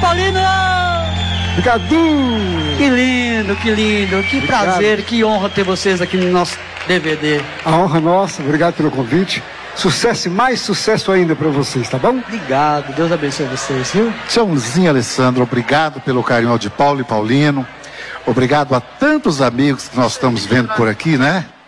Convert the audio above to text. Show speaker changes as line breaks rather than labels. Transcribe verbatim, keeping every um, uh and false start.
Paulino!
Obrigado!
Que lindo, que lindo, que
Obrigado.
prazer, que honra ter vocês aqui no nosso D V D.
A honra nossa, obrigado pelo convite. Sucesso e mais sucesso ainda para vocês, tá bom?
Obrigado, Deus abençoe vocês, viu?
Tchauzinho, Alessandro, obrigado pelo carinho de Paulo e Paulino. Obrigado a tantos amigos que nós estamos vendo por aqui, né?